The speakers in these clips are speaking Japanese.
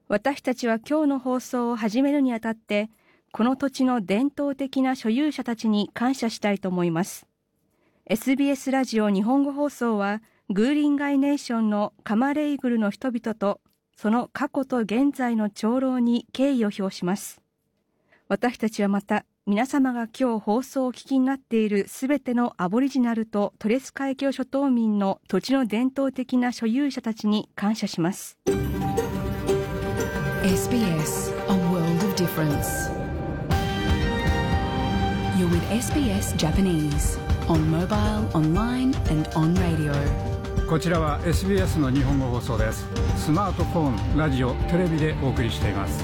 私たちは今日の放送を始めるにあたって、この土地の伝統的な所有者たちに感謝したいと思います。SBS ラジオ日本語放送は、グーリンガイネーションのカマレイグルの人々と、その過去と現在の長老に敬意を表します。私たちはまた、皆様が今日放送をお聞きになっているすべてのアボリジナルとトレス海峡諸島民の土地の伝統的な所有者たちに感謝します。 SBS, a world of difference. You're with SBS Japanese on mobile, online and on radio. こちらは SBS の日本語放送です。スマートフォン、ラジオ、テレビでお送りしています。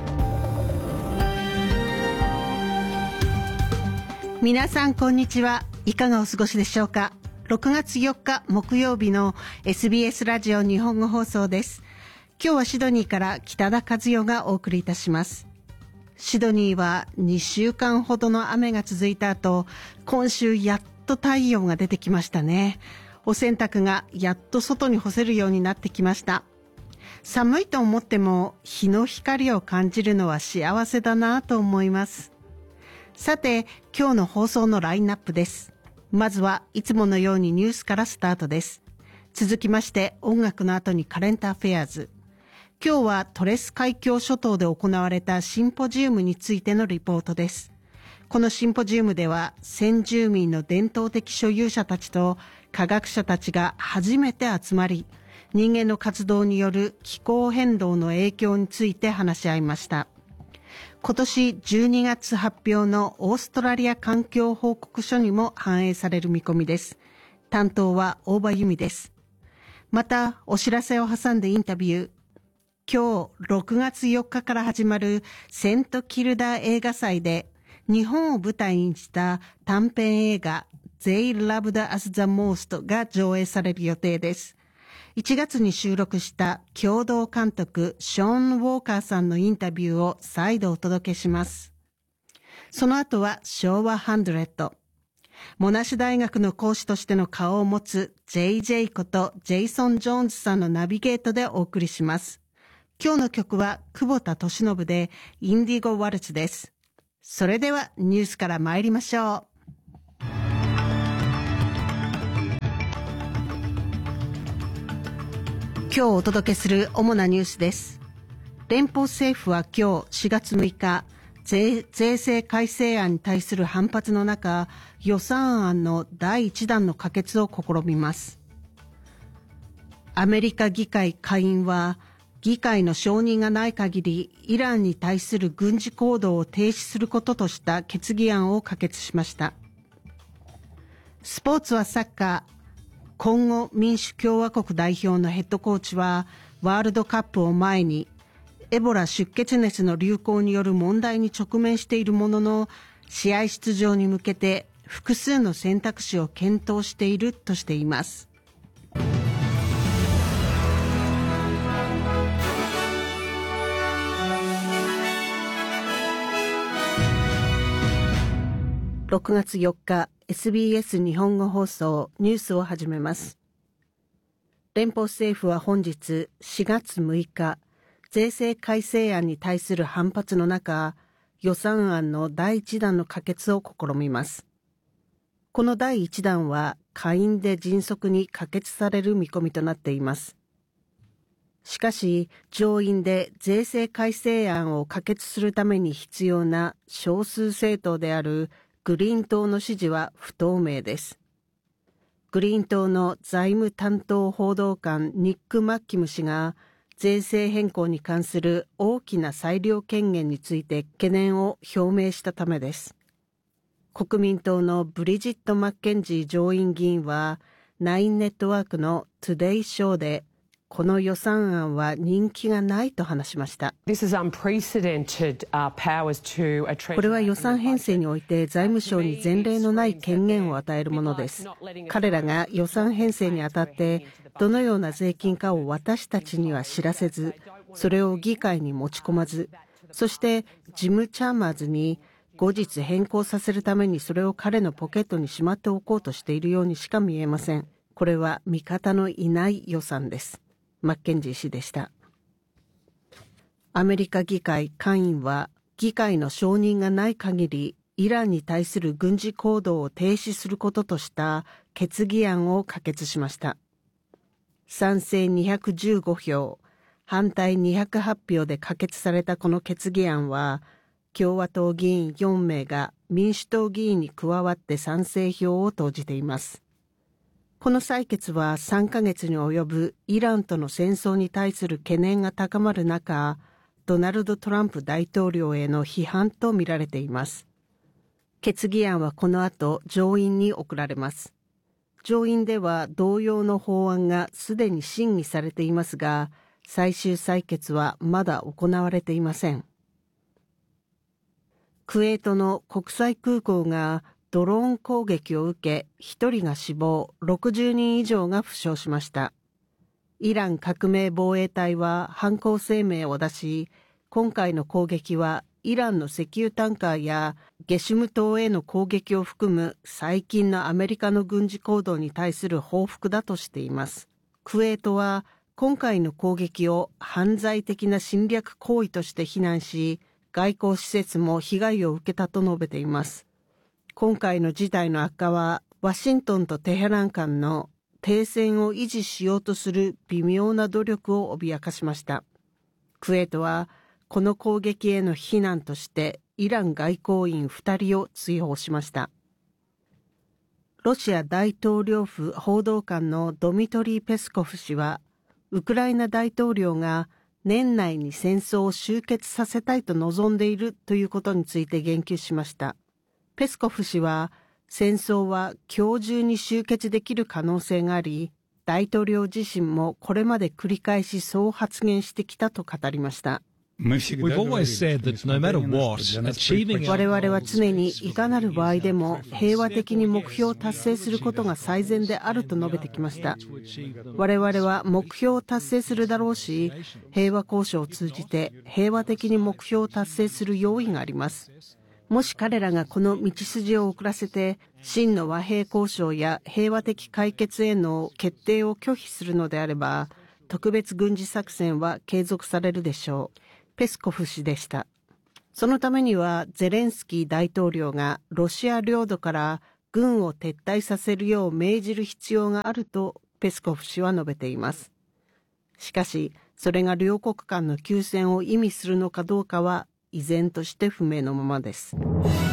皆さんこんにちは。いかがお過ごしでしょうか。6月4日木曜日の SBS ラジオ日本語放送です。今日はシドニーから北田和代がお送りいたします。シドニーは2週間ほどの雨が続いた後、今週やっと太陽が出てきましたね。お洗濯がやっと外に干せるようになってきました。寒いと思っても日の光を感じるのは幸せだなと思います。さて、今日の放送のラインナップです。まずはいつものようにニュースからスタートです。続きまして音楽の後にカレントアフェアーズ。今日はトレス海峡諸島で行われたシンポジウムについてのリポートです。このシンポジウムでは先住民の伝統的所有者たちと科学者たちが初めて集まり、人間の活動による気候変動の影響について話し合いました。今年12月発表のオーストラリア環境報告書にも反映される見込みです。担当は大場由美です。また、お知らせを挟んでインタビュー。今日6月4日から始まるセントキルダ映画祭で日本を舞台にした短編映画 They Loved Us the Most が上映される予定です。1月に収録した共同監督ショーン・ウォーカーさんのインタビューを再度お届けします。その後は昭和100。モナッシュ大学の講師としての顔を持つ JJ ことジェイソン・ジョーンズさんのナビゲートでお送りします。今日の曲は久保田利伸でインディゴ・ワルツです。それではニュースから参りましょう。今日お届けする主なニュースです。連邦政府は今日4月6日、税制改正案に対する反発の中、予算案の第1弾の可決を試みます。アメリカ議会下院は、議会の承認がない限り、イランに対する軍事行動を停止することとした決議案を可決しました。スポーツはサッカー。コンゴ民主共和国代表のヘッドコーチはワールドカップを前にエボラ出血熱の流行による問題に直面しているものの試合出場に向けて複数の選択肢を検討しているとしています。6月4日、SBS 日本語放送ニュースを始めます。連邦政府は本日4月6日、税制改正案に対する反発の中、予算案の第1弾の可決を試みます。この第1弾は下院で迅速に可決される見込みとなっています。しかし、上院で税制改正案を可決するために必要な少数政党であるグリーン党の支持は不透明です。グリーン党の財務担当報道官ニック・マッキム氏が税制変更に関する大きな裁量権限について懸念を表明したためです。国民党のブリジット・マッケンジー上院議員は9ネットワークのトゥデイショーでこの予算案は人気がないと話しました。これは予算編成において財務省に前例のない権限を与えるものです。彼らが予算編成にあたってどのような税金かを私たちには知らせず、それを議会に持ち込まず、そしてジム・チャーマーズに後日変更させるためにそれを彼のポケットにしまっておこうとしているようにしか見えません。これは味方のいない予算です。マッケンジー氏でした。 アメリカ議会下院は議会の承認がない限りイランに対する軍事行動を停止することとした決議案を可決しました。賛成215票、反対208票で可決されたこの決議案は、共和党議員4名が民主党議員に加わって賛成票を投じています。この採決は3ヶ月に及ぶイランとの戦争に対する懸念が高まる中、ドナルド・トランプ大統領への批判とみられています。決議案はこの後上院に送られます。上院では同様の法案がすでに審議されていますが、最終採決はまだ行われていません。クウェートの国際空港がドローン攻撃を受け、1人が死亡、60人以上が負傷しました。イラン革命防衛隊は犯行声明を出し、今回の攻撃はイランの石油タンカーやゲシュム島への攻撃を含む最近のアメリカの軍事行動に対する報復だとしています。クウェートは今回の攻撃を犯罪的な侵略行為として非難し、外交施設も被害を受けたと述べています。今回の事態の悪化はワシントンとテヘラン間の停戦を維持しようとする微妙な努力を脅かしました。クウェートはこの攻撃への非難としてイラン外交員2人を追放しました。ロシア大統領府報道官のドミトリー・ペスコフ氏は、ウクライナ大統領が年内に戦争を終結させたいと望んでいるということについて言及しました。ペスコフ氏は、戦争は今日中に終結できる可能性があり、大統領自身もこれまで繰り返しそう発言してきたと語りました。 我々 は常にいかなる場合でも平和的に目標を達成することが最善であると述べてきました。我々は目標を達成するだろうし、平和交渉を通じて平和的に目標を達成する用意があります。もし彼らがこの道筋を遅らせて、真の和平交渉や平和的解決への決定を拒否するのであれば、特別軍事作戦は継続されるでしょう。ペスコフ氏でした。そのためにはゼレンスキー大統領がロシア領土から軍を撤退させるよう命じる必要があるとペスコフ氏は述べています。しかし、それが両国間の休戦を意味するのかどうかは依然として不明のままです。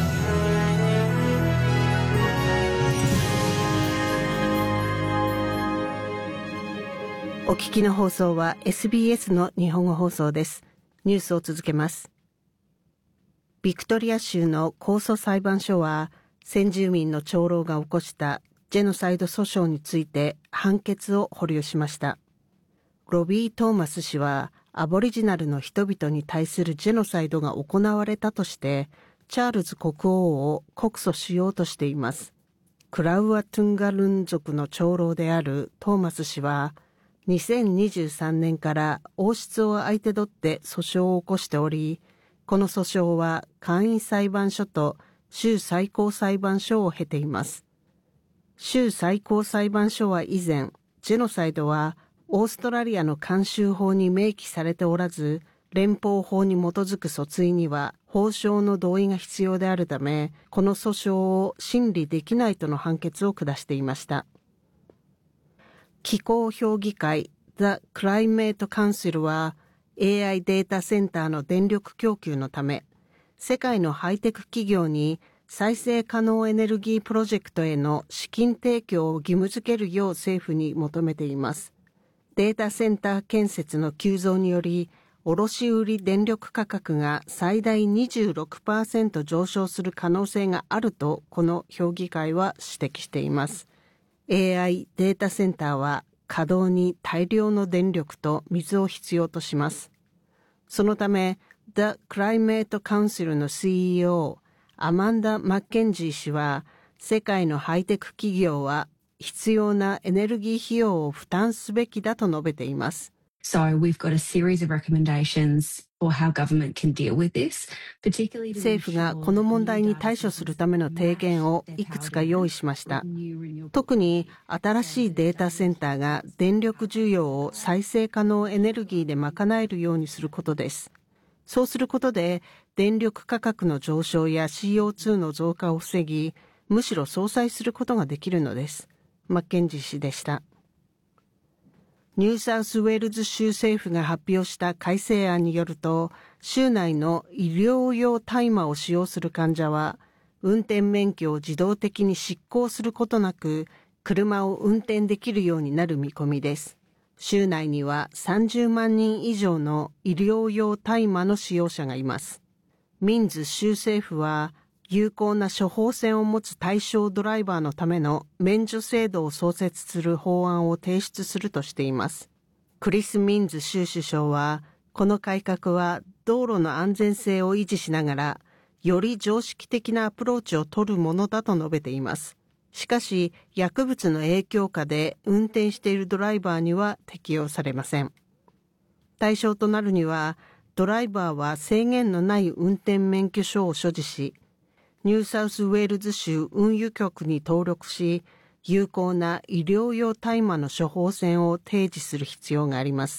お聞きの放送は SBS の日本語放送です。ニュースを続けます。ビクトリア州の控訴裁判所は、先住民の長老が起こしたジェノサイド訴訟について判決を保留しました。ロビー・トーマス氏は、アボリジナルの人々に対するジェノサイドが行われたとして、チャールズ国王を告訴しようとしています。クラウア・トゥンガルン族の長老であるトーマス氏は、2023年から王室を相手取って訴訟を起こしており、この訴訟は簡易裁判所と州最高裁判所を経ています。州最高裁判所は以前、ジェノサイドはオーストラリアの慣習法に明記されておらず、連邦法に基づく訴追には法相の同意が必要であるため、この訴訟を審理できないとの判決を下していました。気候評議会 The Climate Council は AI データセンターの電力供給のため、世界のハイテク企業に再生可能エネルギープロジェクトへの資金提供を義務付けるよう政府に求めています。データセンター建設の急増により、卸売電力価格が最大 26% 上昇する可能性があると、この評議会は指摘しています。AI データセンターは稼働に大量の電力と水を必要とします。そのため、The Climate Council の CEO、アマンダ・マッケンジー氏は、世界のハイテク企業は必要なエネルギー費用を負担すべきだと述べています。 So we've got a series of recommendations for how government can deal with this, particularly 政府がこの問題に対処するための提言をいくつか用意しました。特に新しいデータセンターが電力需要を再生可能エネルギーで賄えるようにすることです。 そうすることで電力価格の上昇や CO2 の増加を防ぎ、むしろ相殺することができるのです。マッケンジー氏でした。ニューサウスウェールズ州政府が発表した改正案によると、州内の医療用大麻を使用する患者は、運転免許を自動的に失効することなく、車を運転できるようになる見込みです。州内には30万人以上の医療用大麻の使用者がいます。ミンズ州政府は、有効な処方箋を持つ対象ドライバーのための免除制度を創設する法案を提出するとしています。クリス・ミンズ州首相は、この改革は道路の安全性を維持しながら、より常識的なアプローチを取るものだと述べています。しかし、薬物の影響下で運転しているドライバーには適用されません。対象となるには、ドライバーは制限のない運転免許証を所持し、ニューサウスウェールズ州運輸局に登録し、有効な医療用大麻の処方箋を提示する必要があります。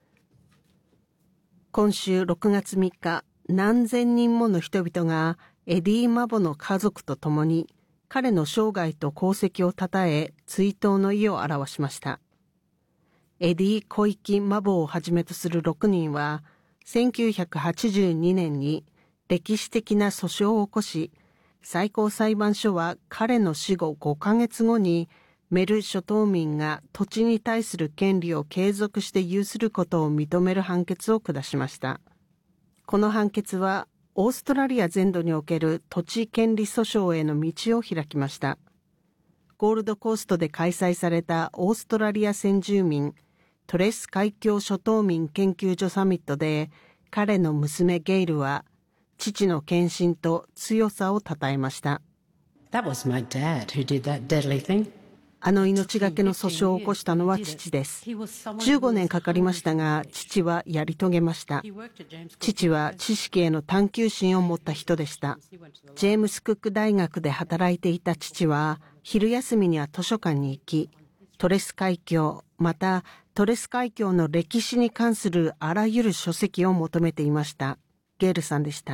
今週6月3日、何千人もの人々がエディ・マボの家族と共に彼の生涯と功績を称え追悼の意を表しました。エディ・小池・マボをはじめとする6人は1982年に歴史的な訴訟を起こし、最高裁判所は彼の死後5ヶ月後にメル諸島民が土地に対する権利を継続して有することを認める判決を下しました。この判決はオーストラリア全土における土地権利訴訟への道を開きました。ゴールドコーストで開催されたオーストラリア先住民トレス海峡諸島民研究所サミットで彼の娘ゲイルは父の献身と強さを称えました。 That was my dad who did that deadly thing. あの命がけの訴訟を起こしたのは父です。15年かかりましたが、父はやり遂げました。父は知識への探求心を持った人でした。ジェームス・クック大学で働いていた父は、昼休みには図書館に行き、トレス海峡、またトレス海峡の歴史に関するあらゆる書籍を求めていました。ゲールさんでした。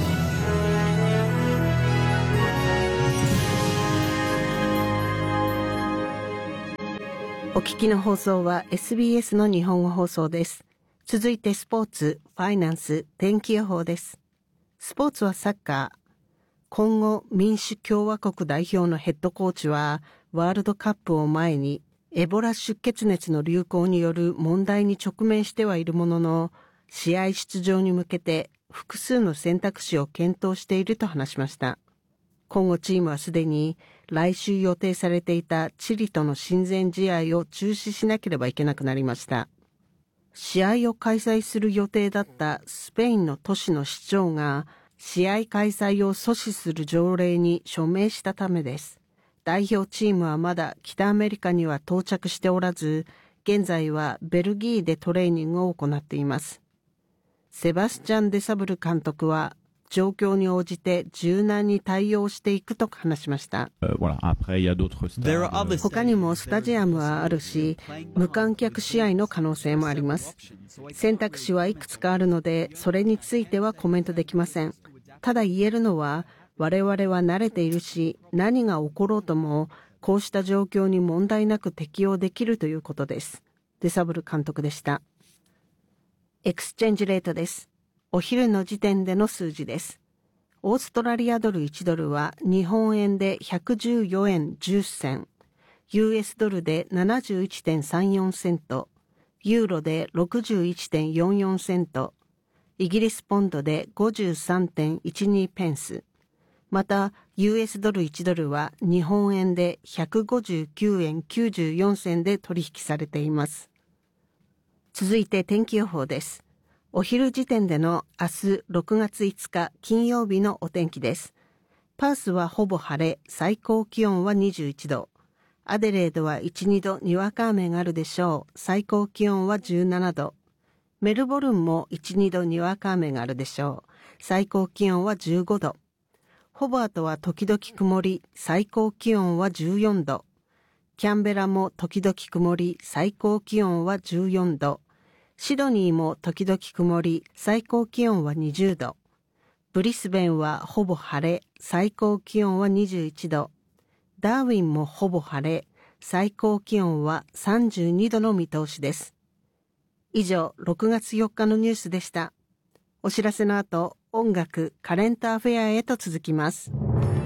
お聞きの放送は SBS の日本語放送です。続いてスポーツ、ファイナンス、天気予報です。スポーツはサッカー。今後民主共和国代表のヘッドコーチはワールドカップを前にエボラ出血熱の流行による問題に直面してはいるものの、試合出場に向けて複数の選択肢を検討していると話しました。今後チームはすでに来週予定されていたチリとの親善試合を中止しなければいけなくなりました。試合を開催する予定だったスペインの都市の市長が試合開催を阻止する条例に署名したためです。代表チームはまだ北アメリカには到着しておらず、現在はベルギーでトレーニングを行っています。セバスチャン・デサブル監督は状況に応じて柔軟に対応していくと話しました。他にもスタジアムはあるし、無観客試合の可能性もあります。選択肢はいくつかあるので、それについてはコメントできません。ただ言えるのは、我々は慣れているし、何が起ころうとも、こうした状況に問題なく適応できるということです。デサブル監督でした。エクスチェンジレートです。お昼の時点での数字です。オーストラリアドル1ドルは日本円で114円10銭、US ドルで 71.34 セント、ユーロで 61.44 セント、イギリスポンドで 53.12 ペンス、また US ドル1ドルは日本円で159円94銭で取引されています。続いて天気予報です。お昼時点での明日6月5日金曜日のお天気です。パースはほぼ晴れ、最高気温は21度。アデレードは 1,2 度にわか雨があるでしょう。最高気温は17度。メルボルンも 1,2 度にわか雨があるでしょう。最高気温は15度。ホバートは時々曇り、最高気温は14度。キャンベラも時々曇り、最高気温は14度。 シドニーも時々曇り、最高気温は20度。ブリスベンはほぼ晴れ、最高気温は21度。ダーウィンもほぼ晴れ、最高気温は32度の見通しです。以上、6月4日のニュースでした。お知らせの後、音楽、カレントアフェアへと続きます。